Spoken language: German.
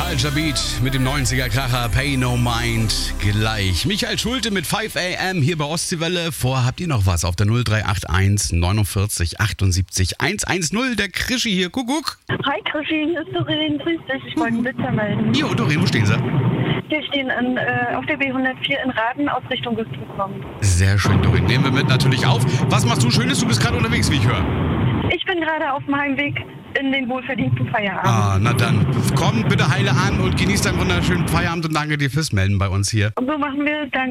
Nostalgia Beat mit dem 90er-Kracher Pay No Mind gleich. Michael Schulte mit 5 AM hier bei Ostseewelle. Vorher habt ihr noch was auf der 0381 49 78 110. Der Krischi hier. Kuckuck. Hi Krischi, hier ist Doreen. Grüß dich. Ich wollte einen Blitzer melden. Jo, Doreen, wo stehen Sie? Wir stehen auf der B104 in Raden aus Richtung Güstrow kommen. Sehr schön, Doreen. Nehmen wir mit natürlich auf. Was machst du Schönes? Du bist gerade unterwegs, wie ich höre. Ich bin gerade auf dem Heimweg in den wohlverdienten Feierabend. Ah, na dann. Komm bitte heile an und genieß deinen wunderschönen Feierabend und danke dir fürs Melden bei uns hier. Und so machen wir es. Danke.